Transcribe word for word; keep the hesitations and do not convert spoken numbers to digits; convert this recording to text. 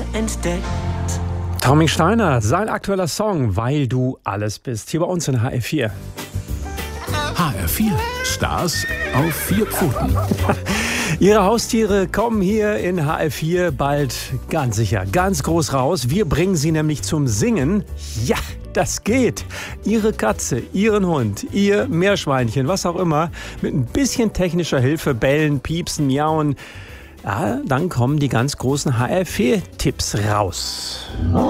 entdeckt. Tommy Steiner, sein aktueller Song, Weil du alles bist, hier bei uns in H R vier. H R vier, Stars auf vier Pfoten. Ihre Haustiere kommen hier in H R vier bald ganz sicher ganz groß raus. Wir bringen sie nämlich zum Singen. Ja, das geht. Ihre Katze, Ihren Hund, Ihr Meerschweinchen, was auch immer, mit ein bisschen technischer Hilfe, bellen, piepsen, miauen. Ja, dann kommen die ganz großen H R vier Tipps raus.